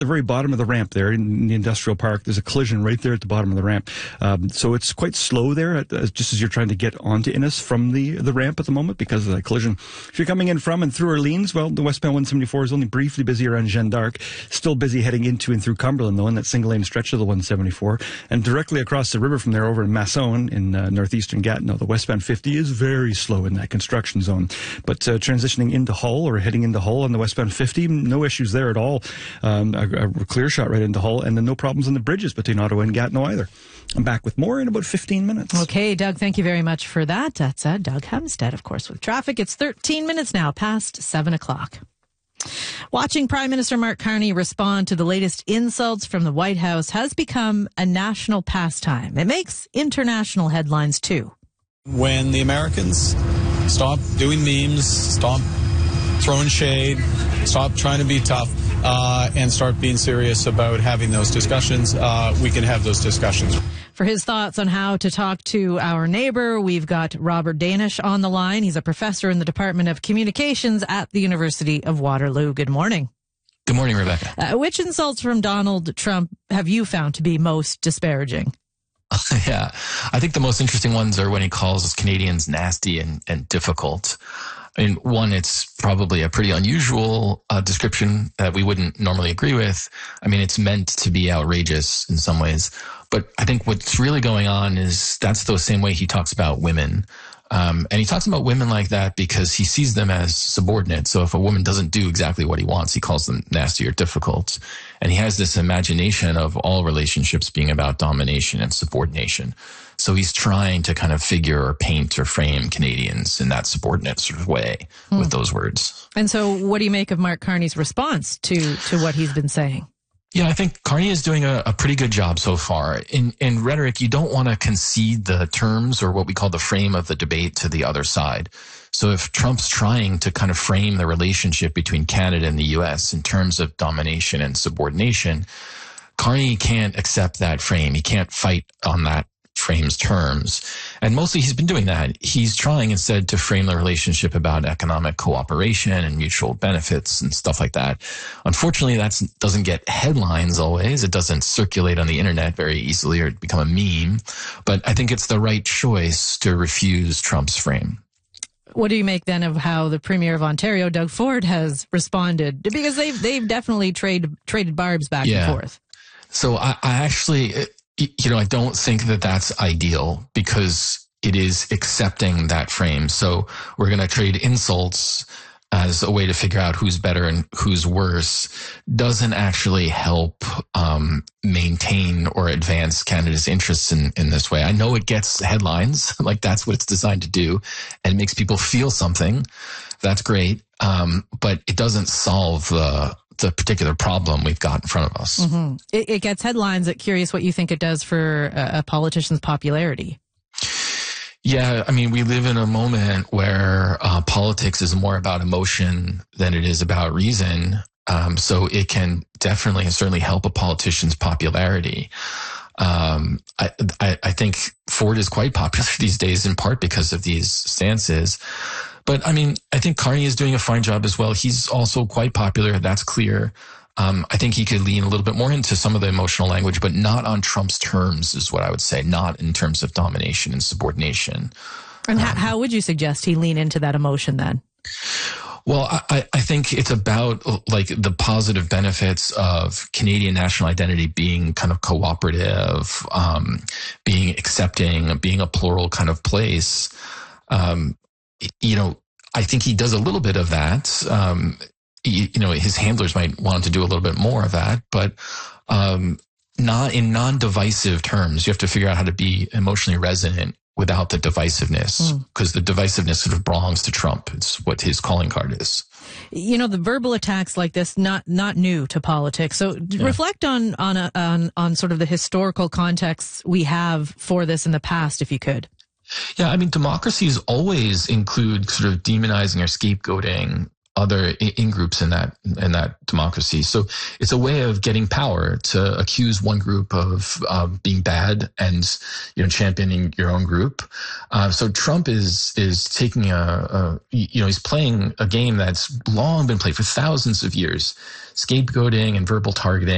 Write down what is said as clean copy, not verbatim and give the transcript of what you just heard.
the very bottom of the ramp there in the industrial park. There's a collision right there at the bottom of the ramp. So it's quite slow there, just as you're trying to get onto Innis from the ramp at the moment because of that collision. If you're coming in from and through Orleans, well, the westbound 174 is only briefly busy around Jeanne d'Arc. Still busy heading into and through Cumberland, though, in that single-lane stretch of the 174. And directly across the river from there over in Masson in northeastern Gatineau, the westbound 50 is very slow in that construction zone. But transitioning into Hull or heading into Hull on the westbound 50, no issues there at all. A clear shot right into Hull, and then no problems on the bridges between Ottawa and Gatineau either. I'm back with more in about 15 minutes. Okay, Doug, thank you very much for that. That's Doug Hemstead, of course, with traffic. It's 13 minutes now past 7 o'clock. Watching Prime Minister Mark Carney respond to the latest insults from the White House has become a national pastime. It makes international headlines, too. When the Americans stop doing memes, stop throwing shade, stop trying to be tough, and start being serious about having those discussions, we can have those discussions. For his thoughts on how to talk to our neighbor, we've got Robert Danish on the line. He's a professor in the Department of Communications at the University of Waterloo. Good morning. Good morning, Rebecca. Which insults from Donald Trump have you found to be most disparaging? Yeah, I think the most interesting ones are when he calls Canadians nasty and difficult. I mean, one, it's probably a pretty unusual description that we wouldn't normally agree with. I mean, it's meant to be outrageous in some ways. But I think what's really going on is that's the same way he talks about women. And he talks about women like that because he sees them as subordinate. So if a woman doesn't do exactly what he wants, he calls them nasty or difficult. And he has this imagination of all relationships being about domination and subordination. So he's trying to kind of figure or paint or frame Canadians in that subordinate sort of way with those words. And so what do you make of Mark Carney's response to what he's been saying? Yeah, I think Carney is doing a pretty good job so far. In rhetoric, you don't want to concede the terms or what we call the frame of the debate to the other side. So if Trump's trying to kind of frame the relationship between Canada and the U.S. in terms of domination and subordination, Carney can't accept that frame. He can't fight on that frame's terms. And mostly he's been doing that. He's trying instead to frame the relationship about economic cooperation and mutual benefits and stuff like that. Unfortunately, that doesn't get headlines always. It doesn't circulate on the internet very easily or become a meme. But I think it's the right choice to refuse Trump's frame. What do you make then of how the Premier of Ontario, Doug Ford, has responded? Because they've definitely traded barbs back and forth. So I actually... I don't think that that's ideal because it is accepting that frame. So we're going to trade insults as a way to figure out who's better and who's worse doesn't actually help maintain or advance Canada's interests in this way. I know it gets headlines, like that's what it's designed to do, and it makes people feel something. That's great, but it doesn't solve the particular problem we've got in front of us. Mm-hmm. It gets headlines. I'm curious what you think it does for a politician's popularity. Yeah, I mean, we live in a moment where politics is more about emotion than it is about reason. So it can definitely and certainly help a politician's popularity. I think Ford is quite popular these days in part because of these stances. But I mean, I think Carney is doing a fine job as well. He's also quite popular. That's clear. I think he could lean a little bit more into some of the emotional language, but not on Trump's terms is what I would say, not in terms of domination and subordination. And how would you suggest he lean into that emotion then? Well, I think it's about like the positive benefits of Canadian national identity being kind of cooperative, being accepting, being a plural kind of place. I think he does a little bit of that. His handlers might want him to do a little bit more of that, but not in non-divisive terms. You have to figure out how to be emotionally resonant without the divisiveness, because the divisiveness sort of belongs to Trump. It's what his calling card is. The verbal attacks like this, not new to politics. So reflect on sort of the historical context we have for this in the past, if you could. Yeah, I mean, democracies always include sort of demonizing or scapegoating other in-groups in that democracy. So it's a way of getting power to accuse one group of being bad and championing your own group. So Trump is taking he's playing a game that's long been played for thousands of years, scapegoating and verbal targeting.